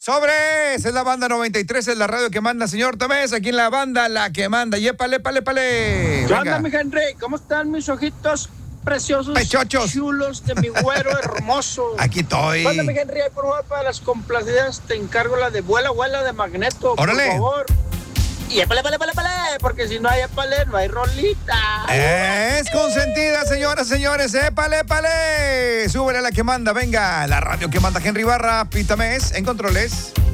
Sobres, es la banda 93, es la radio que manda, señor Tamés, aquí en la banda, la que manda. Y épale, épale, épale. ¿Qué onda, mi Henry? ¿Cómo están mis ojitos preciosos, pechochos, chulos de mi güero hermoso? Aquí estoy. ¿Qué onda, mi Henry? Ahí, por favor, para las complacidas te encargo la de Vuela, Vuela de Magneto. Órale. Por favor. Y épale, épale, épale, épale, porque si no hay épale, no hay rolita. Es consentida, señoras, señores. Épale, épale. Súbele a la que manda, venga. La radio que manda Henry Barra, Pitamés, en controles.